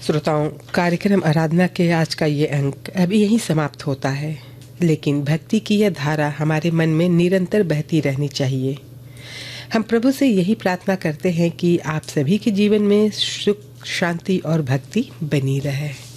श्रोताओं, कार्यक्रम आराधना के आज का ये अंक अब यहीं समाप्त होता है, लेकिन भक्ति की यह धारा हमारे मन में निरंतर बहती रहनी चाहिए। हम प्रभु से यही प्रार्थना करते हैं कि आप सभी के जीवन में सुख, शांति और भक्ति बनी रहे।